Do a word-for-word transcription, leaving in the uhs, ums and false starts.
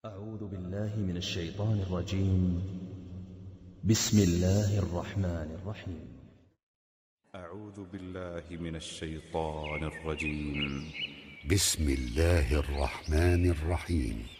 أعوذ بالله من الشيطان الرجيم. بسم الله الرحمن الرحيم. أعوذ بالله من الشيطان الرجيم. بسم الله الرحمن الرحيم.